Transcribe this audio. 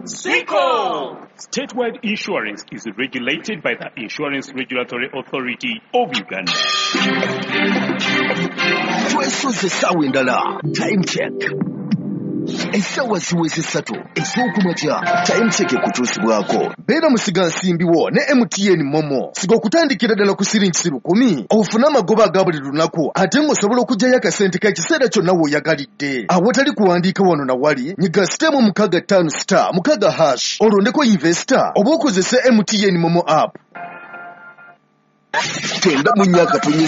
Zico! Statewide insurance is regulated by the Insurance Regulatory Authority of Uganda. Twesoze sawa endala. Time check. Esawa siwezi sato. Ezokumacha. Time check kutusibwako. Bera musiga nsimbiwo ne MTN Momo. Sigo kutandikira ddala ku siringi 10. Ofuna amagoba aga buli lunaku. Ate ng'osobola okugyayo akasente k'ekiseera kyonna w'oyagalidde. Awatali kuwandiika wano na wali. Nyiga sitemu 65 * mukaga hash. Olondeko investor. Oba okozese MTN Momo app. Twenda mu nnyaka